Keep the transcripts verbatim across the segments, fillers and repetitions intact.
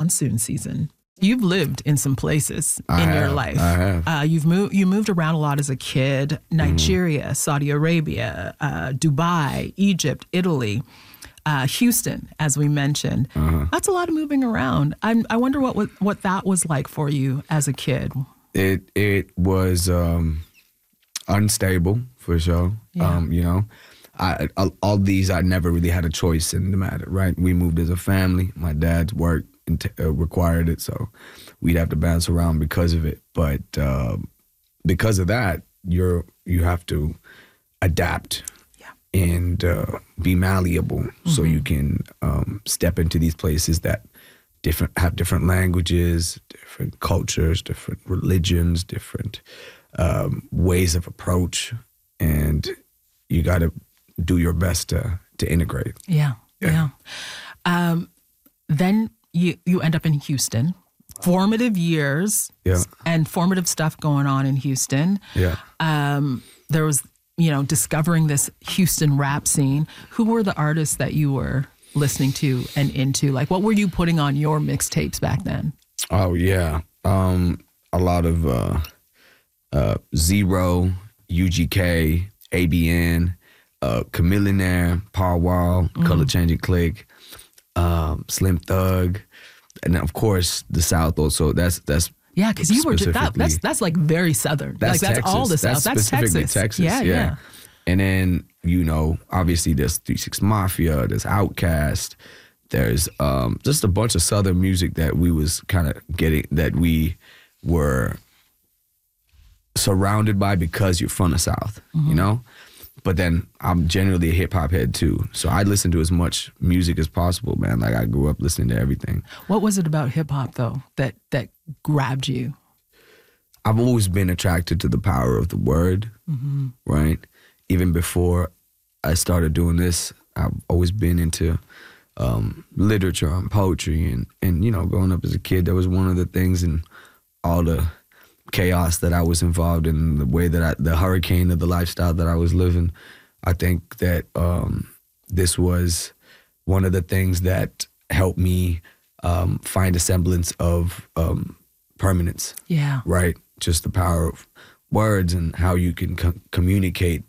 monsoon season. You've lived in some places I in have, your life. I have. Uh, you've moved. You moved around a lot as a kid. Nigeria, mm-hmm. Saudi Arabia, uh, Dubai, Egypt, Italy, uh, Houston, as we mentioned. Uh-huh. That's a lot of moving around. I I wonder what, what what that was like for you as a kid. It it was um, unstable for sure. Yeah. Um, you know, I all, all these I never really had a choice in the matter. Right, we moved as a family. My dad's work Uh, required it, so we'd have to bounce around because of it. But uh, because of that, you're you have to adapt yeah. and uh, be malleable, mm-hmm. so you can um, step into these places that different have different languages, different cultures, different religions, different um, ways of approach, and you got to do your best to to integrate. Yeah, yeah. yeah. Um, then. You you end up in Houston, formative years, yeah. and formative stuff going on in Houston. Yeah. Um, there was, you know, discovering this Houston rap scene. Who were the artists that you were listening to and into? Like, what were you putting on your mixtapes back then? Oh yeah, um, a lot of uh, uh, Zero, U G K, A B N, uh, Chamillionaire, Paul Wall, mm-hmm. Color Changing Click. Um, Slim Thug, and of course the South also. That's that's yeah, because you were just, that, that's that's like very Southern. That's like that's Texas. all the South. That's, that's specifically Texas. Texas. Yeah, yeah, yeah. And then you know, obviously there's three six Mafia, there's Outkast, there's um, just a bunch of Southern music that we was kind of getting that we were surrounded by because you're from the South, mm-hmm. you know. But then I'm generally a hip hop head too, so I listen to as much music as possible, man. Like I grew up listening to everything. What was it about hip hop though that that grabbed you? I've always been attracted to the power of the word, mm-hmm. right? Even before I started doing this, I've always been into um, literature and poetry, and and you know, growing up as a kid, that was one of the things in all the chaos that I was involved in, the way that I, the hurricane of the lifestyle that I was living. I think that um, this was one of the things that helped me um, find a semblance of um, permanence. Yeah. Right? Just the power of words and how you can co- communicate,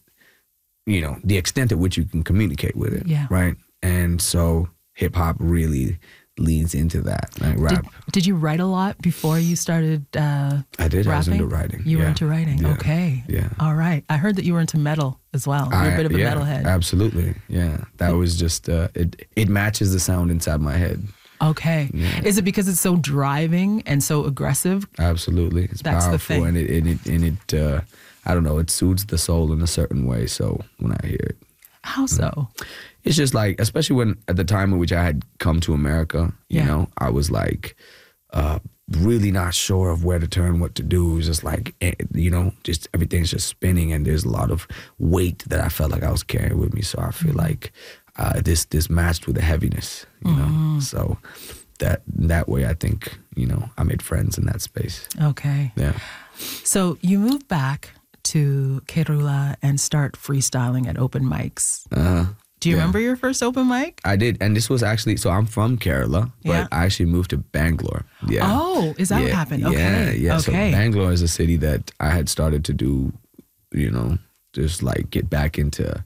you know, the extent at which you can communicate with it. Yeah. Right? And so hip hop really leans into that, like rap. Did, did you write a lot before you started uh, I did. rapping? I was into writing. You yeah. were into writing. Yeah. Okay. Yeah. All right. I heard that you were into metal as well. You're I, a bit of a yeah, metalhead. Absolutely. Yeah. That was just, uh, it, it matches the sound inside my head. Okay. Yeah. Is it because it's so driving and so aggressive? Absolutely. It's That's powerful. the thing. And it, and it, and it uh, I don't know, it soothes the soul in a certain way. So when I hear it. How so? It's just like, especially when at the time in which I had come to America, you yeah. know, I was like uh, really not sure of where to turn, what to do. It was just like, you know, just everything's just spinning, and there's a lot of weight that I felt like I was carrying with me. So I feel mm-hmm. like uh, this this matched with the heaviness, you mm-hmm. know. So that that way, I think, you know, I made friends in that space. Okay. Yeah. So you moved back to Kerula and start freestyling at open mics. Uh-huh. Do you yeah. remember your first open mic? I did, and this was actually, so I'm from Kerala, but yeah. I actually moved to Bangalore. Yeah. Oh, is that yeah. what happened? Okay. Yeah, yeah. Okay. So Bangalore is a city that I had started to do, you know, just like get back into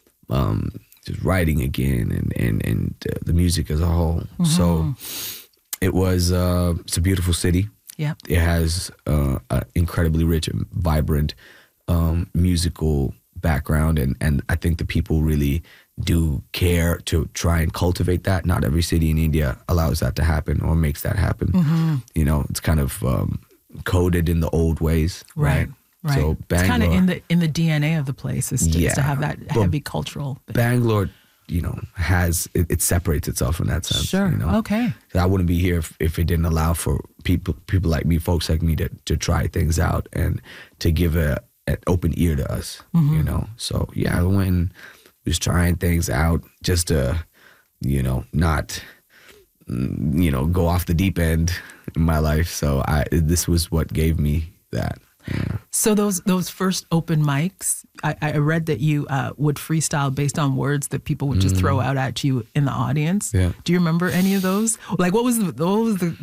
um, just writing again and, and, and uh, the music as a whole. Mm-hmm. So it was, uh, it's a beautiful city. Yeah. It has uh, an incredibly rich and vibrant um, musical background, and, and I think the people really do care to try and cultivate that. Not every city in India allows that to happen or makes that happen. Mm-hmm. You know, it's kind of um, coded in the old ways, right? Right. Right. So Bangalore, it's kind of in the in the D N A of the place is to, yeah, is to have that heavy cultural thing. Bangalore, you know, has it, it separates itself in that sense. Sure. You know? Okay. I wouldn't be here if, if it didn't allow for people people like me, folks like me, to to try things out and to give a an open ear to us. Mm-hmm. You know. So yeah, I went and was trying things out just to, you know, not, you know, go off the deep end in my life. So I this was what gave me that. Yeah. So those those first open mics, I, I read that you uh, would freestyle based on words that people would just mm. throw out at you in the audience. Yeah. Do you remember any of those? Like, what was the, what was the